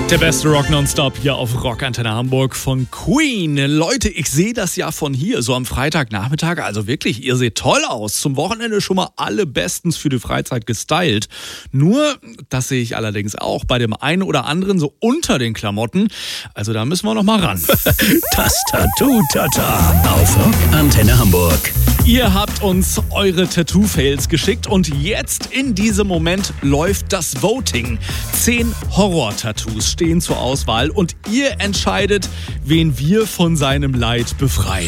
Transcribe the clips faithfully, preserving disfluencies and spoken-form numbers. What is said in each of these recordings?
Der beste Rock nonstop hier auf Rockantenne Hamburg von Queen. Leute, ich sehe das ja von hier, so am Freitagnachmittag. Also wirklich, ihr seht toll aus. Zum Wochenende schon mal alle bestens für die Freizeit gestylt. Nur, das sehe ich allerdings auch bei dem einen oder anderen so unter den Klamotten. Also da müssen wir noch mal ran. Das Tattoo-Tata auf Rockantenne Hamburg. Ihr habt uns eure Tattoo-Fails geschickt und jetzt in diesem Moment läuft das Voting. Zehn Horror-Tattoos stehen zur Auswahl und ihr entscheidet, wen wir von seinem Leid befreien.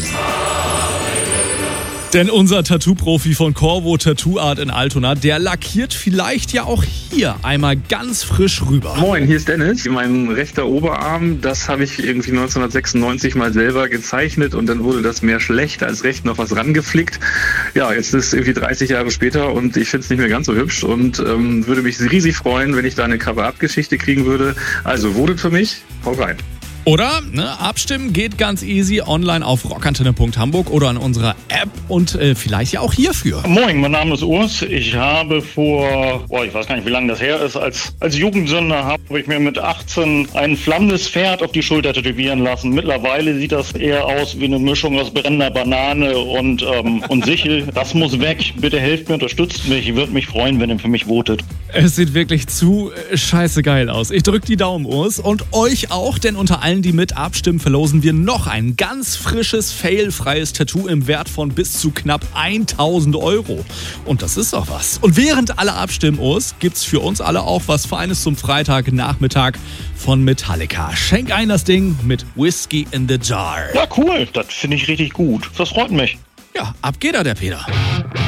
Denn unser Tattoo-Profi von Corvo Tattoo Art in Altona, der lackiert vielleicht ja auch hier einmal ganz frisch rüber. Moin, hier ist Dennis. Mein rechter Oberarm, das habe ich irgendwie neunzehnhundertsechsundneunzig mal selber gezeichnet und dann wurde das mehr schlecht als recht noch was rangeflickt. Ja, jetzt ist es irgendwie dreißig Jahre später und ich finde es nicht mehr ganz so hübsch und ähm, würde mich riesig freuen, wenn ich da eine Cover-Up-Geschichte kriegen würde. Also votet für mich, haut rein. Oder, ne, abstimmen geht ganz easy online auf rockantenne punkt hamburg oder an unserer App und äh, vielleicht ja auch hierfür. Moin, mein Name ist Urs. Ich habe vor, boah, ich weiß gar nicht, wie lange das her ist, als, als Jugendsünder habe ich mir mit achtzehn ein flammendes Pferd auf die Schulter tätowieren lassen. Mittlerweile sieht das eher aus wie eine Mischung aus brennender Banane und, ähm, und Sichel. Das muss weg. Bitte helft mir, unterstützt mich. Ich würde mich freuen, wenn ihr für mich votet. Es sieht wirklich zu äh, scheiße geil aus. Ich drück die Daumen, Urs, und euch auch, denn unter allen, die mit abstimmen, verlosen wir noch ein ganz frisches, failfreies Tattoo im Wert von bis zu knapp tausend Euro. Und das ist doch was. Und während alle abstimmen, Urs, gibt's für uns alle auch was Feines zum Freitagnachmittag von Metallica. Schenk ein das Ding mit Whiskey in the Jar. Ja, cool. Das finde ich richtig gut. Das freut mich. Ja, ab geht er, der Peter.